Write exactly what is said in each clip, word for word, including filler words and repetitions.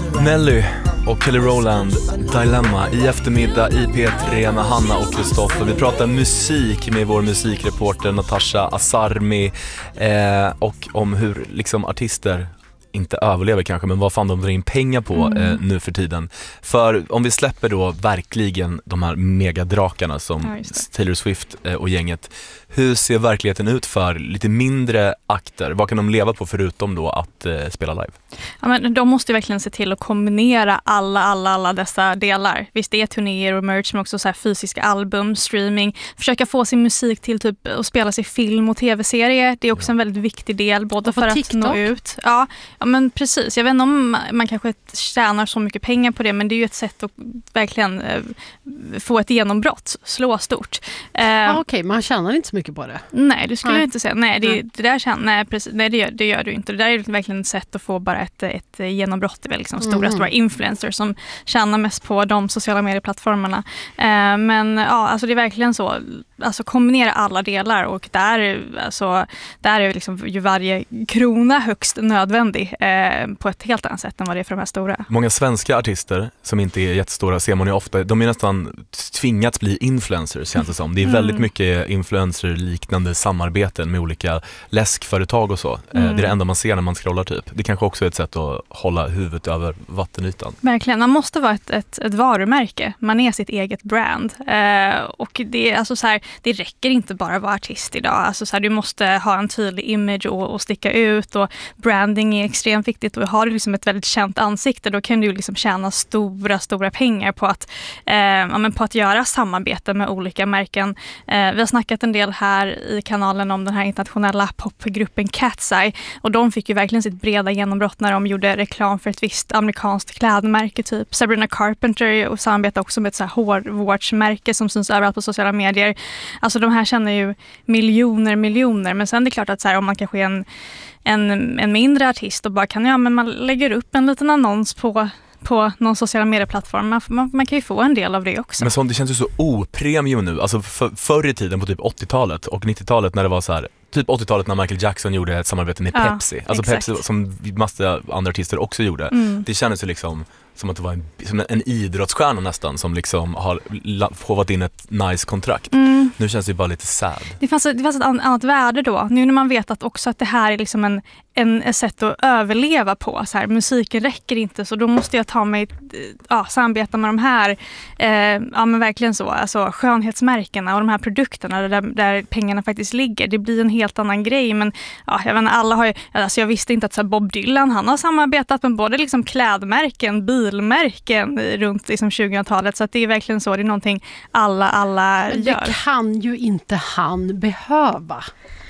Nelly och Kelly Rowland, Dilemma i eftermiddag i P tre med Hanna och Kristoffer. Vi pratar musik med vår musikreporter Natasha Asarmi eh, och om hur liksom artister inte överlever kanske, men vad fan de drar in pengar på mm. eh, nu för tiden. För om vi släpper då verkligen de här megadrakarna som ja, Taylor Swift eh, och gänget, hur ser verkligheten ut för lite mindre akter? Vad kan de leva på förutom då att eh, spela live? Ja, men de måste verkligen se till att kombinera alla, alla, alla dessa delar. Visst, det är turnéer och merch, men också så här fysiska album, streaming. Försöka få sin musik till typ att spela sig film och tv-serie. Det är också ja. en väldigt viktig del, både för att nå ut. Ja, ja, men precis. Jag vet inte om man kanske tjänar så mycket pengar på det, men det är ju ett sätt att verkligen eh, få ett genombrott, slå stort. Eh, ja, Okej, okay. Man tjänar inte så mycket på det. Nej, det skulle nej. jag inte säga. Nej, det, nej. det där tjänar, nej, precis, nej det, gör, det gör du inte. Det där är verkligen ett sätt att få bara ett, ett genombrott. Det är väl liksom stora, mm. stora influencers som tjänar mest på de sociala medieplattformarna. Eh, men ja, alltså det är verkligen så. Alltså kombinera alla delar, och där, alltså, där är liksom ju varje krona högst nödvändig eh, på ett helt annat sätt än vad det är för de här stora. Många svenska artister som inte är jättestora ser man ju ofta, de är nästan tvingats bli influencers, känns det som. Det är väldigt mm. mycket influencer-liknande samarbeten med olika läskföretag och så. Mm. Eh, det är det enda man ser när man scrollar typ. Det kanske också är ett sätt att hålla huvudet över vattenytan. Verkligen, man måste vara ett, ett, ett varumärke. Man är sitt eget brand. Eh, och det är alltså så här, det räcker inte bara att vara artist idag. Alltså så här, du måste ha en tydlig image och, och sticka ut, och branding är extremt viktigt, och har du liksom ett väldigt känt ansikte, då kan du liksom tjäna stora, stora pengar på att, eh, ja, men på att göra samarbete med olika märken. Eh, vi har snackat en del här i kanalen om den här internationella popgruppen Cat's Eye, och de fick ju verkligen sitt breda genombrott när de gjorde reklam för ett visst amerikanskt klädmärke typ. Sabrina Carpenter och samarbetar också med ett så här hårvårdsmärke som syns överallt på sociala medier. Alltså de här tjänar ju miljoner, miljoner. Men sen är det klart att så här, om man kanske är en, en, en mindre artist och bara kan, ja men man lägger upp en liten annons på på någon sociala medieplattform. Man, man, man kan ju få en del av det också. Men så, det känns ju så opremium nu. Alltså för, förr i tiden på typ åttiotalet och nittiotalet när det var så här, typ åttiotalet när Michael Jackson gjorde ett samarbete med ja, Pepsi. Alltså exakt. Pepsi som massa andra artister också gjorde. Mm. Det kändes ju liksom som att det var en, som en idrottsstjärna nästan som liksom har fått in ett nice kontrakt. Mm. Nu känns det bara lite sad. Det fanns, det fanns ett annat värde då. Nu när man vet att också att det här är liksom en, en, ett sätt att överleva på. Så här, musiken räcker inte, så då måste jag ta mig ja, samarbeta med de här eh, ja men verkligen så, alltså skönhetsmärkena och de här produkterna där, där pengarna faktiskt ligger. Det blir en helt annan grej, men ja, jag vet inte, alla har ju, alltså jag visste inte att så här, Bob Dylan, han har samarbetat med både liksom klädmärken, bilmärken runt liksom tjugohundratalet, så att det är verkligen så, det är någonting alla, alla men gör. Det kan ju inte han behöva.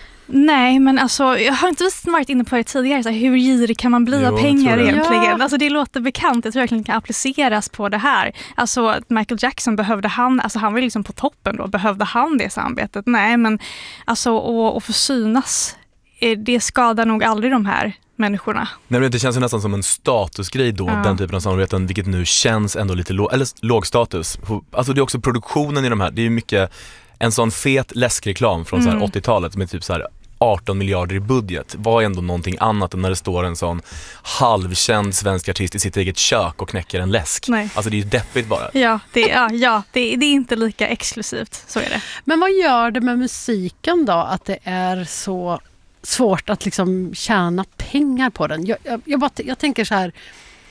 Nej, men alltså, jag har inte varit inne på det tidigare, så här, hur girig kan man bli jo, av pengar egentligen? Ja. Alltså det låter bekant, jag tror verkligen kan appliceras på det här. Alltså Michael Jackson, behövde han, alltså han var liksom på toppen då, behövde han det samarbetet? Nej, men alltså att få synas, det skadar nog aldrig de här människorna. Nej, men det känns ju nästan som en statusgrej då, ja. Den typen av samarbeten, vilket nu känns ändå lite låg, eller låg status. Alltså det är också produktionen i de här, det är ju mycket en sån fet läskreklam från mm. så här åttiotalet med typ så här arton miljarder i budget var ändå någonting annat än när det står en sån halvkänd svensk artist i sitt eget kök och knäcker en läsk. Nej. Alltså det är ju deppigt bara. Ja, det, ja, ja det, det är inte lika exklusivt, så är det. Men vad gör det med musiken då, att det är så svårt att liksom tjäna pengar på den? Jag, jag, jag, bara, jag tänker så här,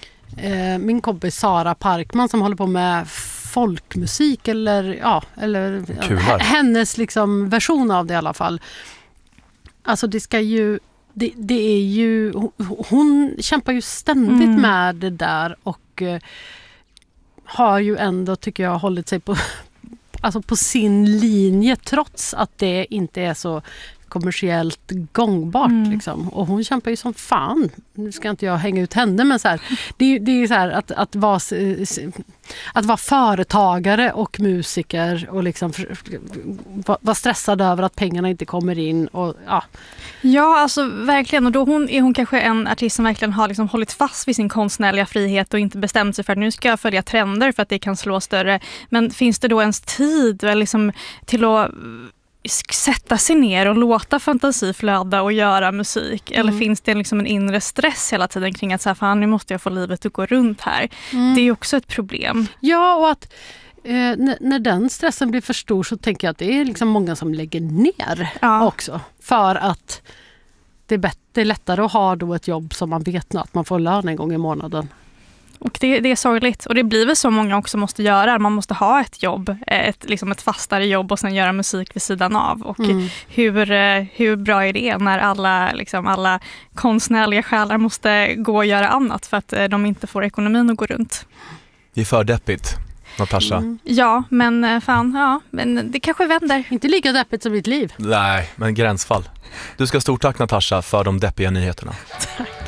eh, min kompis Sara Parkman som håller på med folkmusik eller ja, eller ja, hennes liksom version av det i alla fall. Alltså det ska ju det, det är ju hon, hon kämpar ju ständigt mm. med det där och eh, har ju ändå, tycker jag, hållit sig på alltså på sin linje trots att det inte är så kommersiellt gångbart mm. liksom. Och hon kämpar ju som fan. Nu ska inte jag hänga ut henne, men så här, det är det är så här att att vara att vara företagare och musiker och liksom vara stressad över att pengarna inte kommer in och ja. Ja, alltså verkligen, och då hon är hon kanske en artist som verkligen har liksom hållit fast vid sin konstnärliga frihet och inte bestämt sig för att nu ska jag följa trender för att det kan slå större. Men finns det då ens tid liksom till att sätta sig ner och låta fantasi flöda och göra musik? Mm. Eller finns det liksom en inre stress hela tiden kring att så här, fan, nu måste jag få livet att gå runt här? Mm. Det är också ett problem. Ja, och att eh, n- när den stressen blir för stor så tänker jag att det är liksom många som lägger ner ja. också. För att det är, bättre, det är lättare att ha då ett jobb som man vet att man får lön en gång i månaden. Och det, det är sorgligt. Och det blir väl så många också måste göra. Man måste ha ett jobb, ett, liksom ett fastare jobb och sen göra musik vid sidan av. Och mm. hur, hur bra är det när alla, liksom, alla konstnärliga själar måste gå och göra annat för att de inte får ekonomin att gå runt? Det är för deppigt, Natasha. Mm. Ja, men fan, ja, men det kanske vänder. Inte lika deppigt som mitt liv. Nej, men gränsfall. Du ska stort tack, Natasha, för de deppiga nyheterna. Tack.